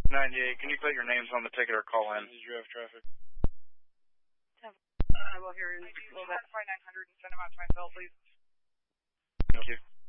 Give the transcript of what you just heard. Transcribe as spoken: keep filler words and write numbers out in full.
ninety-eight, can you put your names on the ticket or call in? Did you have traffic? I will hear in a little bit. nine hundred and send them out to myself, please. Thank you.